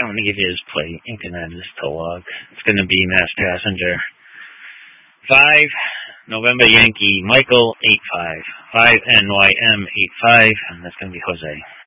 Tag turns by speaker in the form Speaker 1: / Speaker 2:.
Speaker 1: I'm going to give you his plate. You can add his tow log. It's going to be Mass Passenger 5 November Yankee Michael 85 5 NYM 85, and that's going to be Jose.